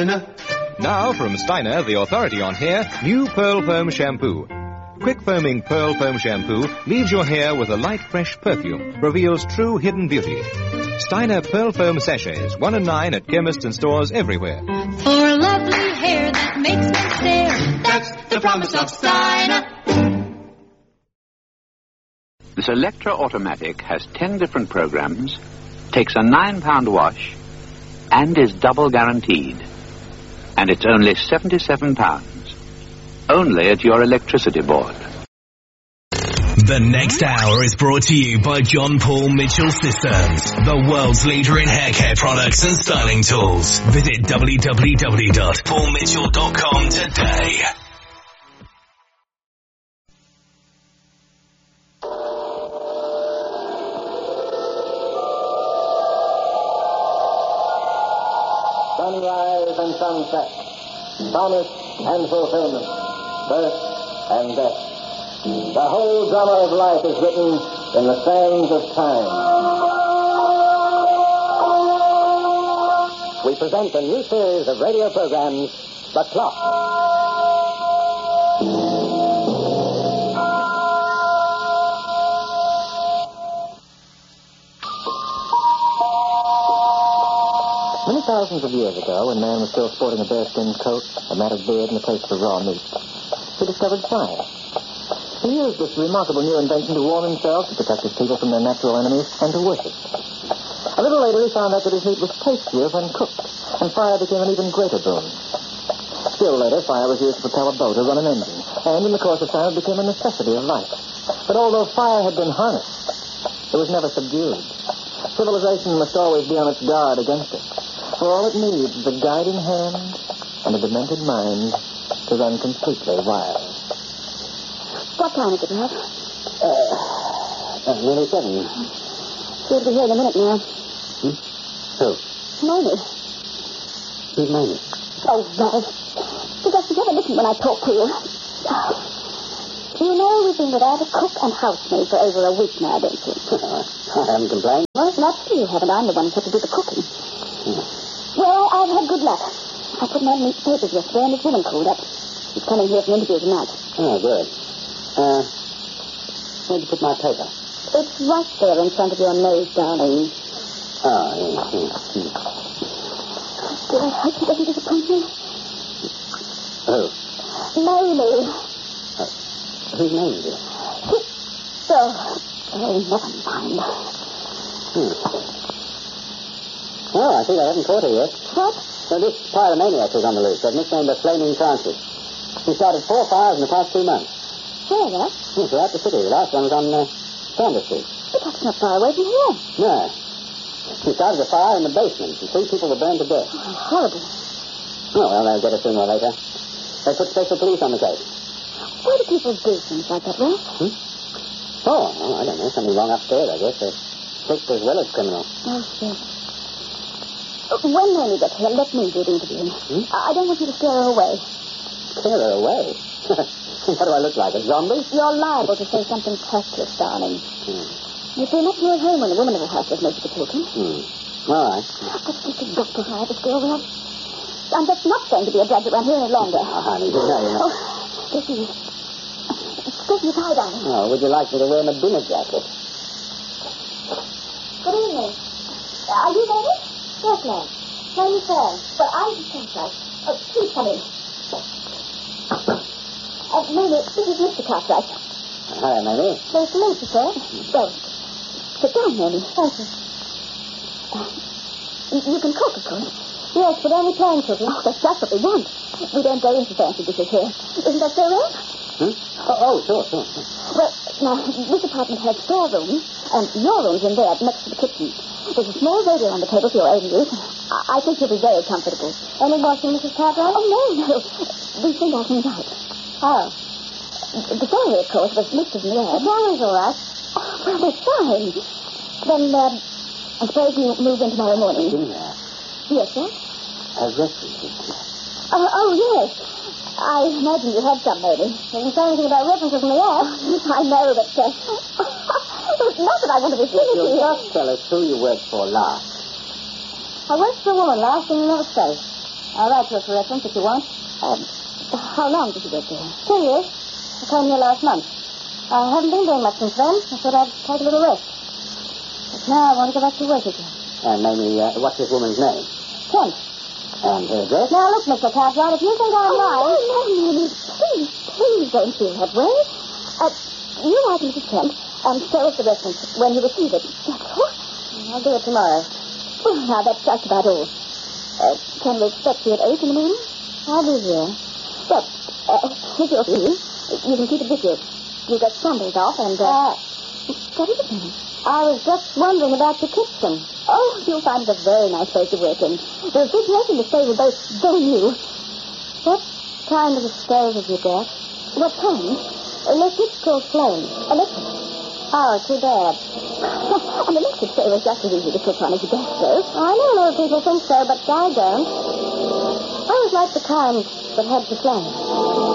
Steiner. Now from Steiner, the authority on hair, new Pearl Foam Shampoo. Quick foaming Pearl Foam Shampoo leaves your hair with a light, fresh perfume, reveals true hidden beauty. Steiner Pearl Foam Sachets, 1 and 9 at chemists and stores everywhere. For lovely hair that makes me stare, that's the promise of Steiner. The Selectra Automatic has 10 different programs, takes a £9 wash, and is double guaranteed. And it's only £77. Only at your electricity board. The next hour is brought to you by John Paul Mitchell Systems, the world's leader in hair care products and styling tools. Visit www.paulmitchell.com today. Sunrise and sunset, promise and fulfillment, birth and death. The whole drama of life is written in the sands of time. We present a new series of radio programs, The Clock. Many thousands of years ago, when man was still sporting a bearskin coat, a matted beard, and a taste for raw meat, he discovered fire. He used this remarkable new invention to warm himself, to protect his people from their natural enemies, and to worship. A little later, he found out that his meat was tastier when cooked, and fire became an even greater boon. Still later, fire was used to propel a boat or run an engine, and in the course of time, it became a necessity of life. But although fire had been harnessed, it was never subdued. Civilization must always be on its guard against it. For all it needs is a guiding hand and a demented mind to run completely wild. What time is it, Ralph? Nearly 7. She'll be here in a minute now. Who? Mamie. Who's Mamie? Oh, Ralph. You just never listen when I talk to you. You know we've been without a cook and housemaid for over a week now, don't you? I haven't complained. Well, naturally you haven't. I'm the one who had to do the cooking. Well, I've had good luck. I put my meat papers yesterday and this woman called up. She's coming here for an interview tonight. Oh, good. Where'd you put my paper? It's right there in front of your nose, darling. Oh, yes. Do I hope he doesn't disappoint me? Who? Mamie. Whose name is it? Oh, never mind. Oh, I think I haven't caught her yet. What? So this pyromaniac was on the loose, wasn't it? Named the Flaming Francis. He started 4 fires in the past 2 months. Where, that? Yes, throughout the city. The last one was on Sanders Street. But that's not far away from here. No. He started a fire in the basement, and 3 people were burned to death. Oh, horrible. Oh, well, they'll get us sooner or later. They put special police on the case. Why do people do things like that, Ralph? Oh, well, I don't know. Something wrong upstairs, I guess. They're sick as well as criminal. Oh, yes. When Mamie gets here, let me do the interview. I don't want you to scare her away. Scare her away? What do I look like, a zombie? You're liable to say something tactless, darling. You see, much more at home when the woman of the house does most of the talking. All right. But you've got to hire this girl, Ralph. I'm just not going to be a judge around here any longer. Oh, honey, you know. Oh, this is... Excuse me, tie, darling. Oh, would you like me to wear my dinner jacket? Good evening. Are you ready? Yes, ma'am. Mamie Fair. Well, I'm the Cartwright. Oh, please come in. Mamie, this is Mr. Cartwright. Hi, Mamie. Nice to meet you, sir. Well, sit down, Mamie. Thank you. You can cook, of course. Yes, but only plain cooking. Oh, that's just what we want. We don't go into fancy dishes here. Isn't that so, Ralph? Oh, sure. Well, now, this apartment has 4 rooms, and your room's in there next to the kitchen. There's a small radio on the table for your own use. I think you'll be very comfortable. Any washing, Mrs. Cartwright? Oh, no. These things I can out. Oh. The salary, of course, was listed in the ad. The salary's all right. Oh, well, that's fine. Then, I suppose you move in tomorrow morning. Dinner. Yes, sir? A reference. Oh, yes. I imagine you had some, maybe. Doesn't say anything about references in the ad. I know, but, not that I want to be silly to you. Just tell us who you worked for last. I worked for a woman last in another state. I'll write to her for reference if you want. How long did you get there? 2 years. I came here last month. I haven't been doing much since then. I thought I'd take a little rest. But now I want to go back to work again. And Mamie, what's this woman's name? Kent. And her address? Now, look, Mr. Cartwright, if you think I'm lying... No, please don't feel that way. You write Mrs. Kent and show us the reference when you receive it. That's all. I'll do it tomorrow. Well, now, that's just about all. Can we expect you at 8 in the morning? I'll be here. But, here's your fee. You can keep it with you. You get Sundays off and, what is it, honey? I was just wondering about your kitchen. Oh, you'll find it a very nice place to work in. The refrigerator and the stove are both so new. What kind of a stove have you got? What kind? Electrical flame. Electric. Oh, too bad. An electric stove is just as easy to cook on as a gas stove. I know a lot of people think so, but I don't. I always like the kind that had the flame.